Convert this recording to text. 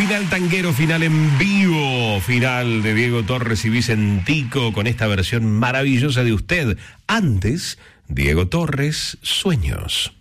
Final tanguero, final en vivo, final de Diego Torres y Vicentico con esta versión maravillosa de Usted. Antes, Diego Torres, Sueños.